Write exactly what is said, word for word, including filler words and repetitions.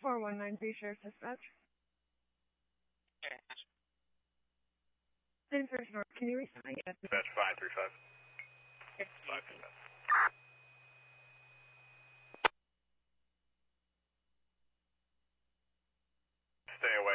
four one nine three Sheriff Dispatch. ten first North, can you reset my yes? Dispatch five three five. five three five. Stay away.